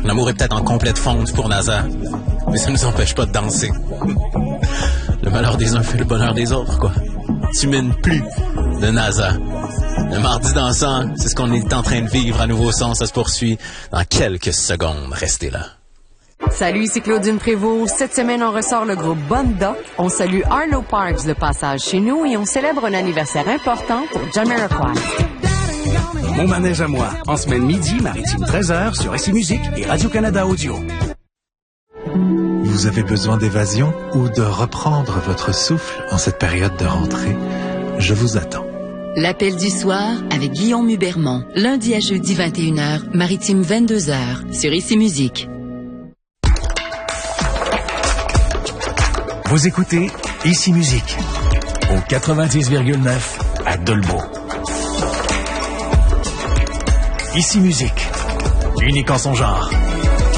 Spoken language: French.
L'amour est peut-être en complète fonte pour NASA, mais ça ne nous empêche pas de danser. Le malheur des uns fait le bonheur des autres, quoi. Tu mines plus de NASA. Le mardi dansant, c'est ce qu'on est en train de vivre à Nouveau Son. Ça se poursuit dans quelques secondes. Restez là. Salut, ici Claudine Prévost. Cette semaine, on ressort le groupe Bonda. On salue Arlo Parks de passage chez nous et on célèbre un anniversaire important pour Jamiroquai. Mon manège à moi, en semaine midi, Maritime 13h sur SC Musique et Radio-Canada Audio. Vous avez besoin d'évasion ou de reprendre votre souffle en cette période de rentrée? Je vous attends. L'appel du soir avec Guillaume Hubermont. Lundi à jeudi 21h, Maritime 22h sur SC Musique. Vous écoutez SC Musique au 90,9 à Dolbeau. SC Musique, unique en son genre.